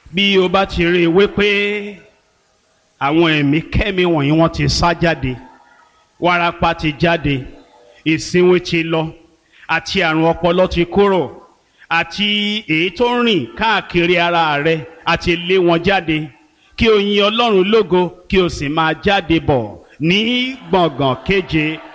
bí o bá ti rí i wípé àwọn ẹ̀mí kẹ́mi wọ̀nyí wọ́n ti sá jáde, wárápá ti jáde, ìsínwín ti lọ, àti àrùn ọpọlọ ti kúrò, àti èyí tó ń rìn káàkiri ara rẹ àti lé wọn jáde, kí o yin Ọlọ́run lógo kí o sì máa jáde bọ̀ ní gbọ̀ngàn keje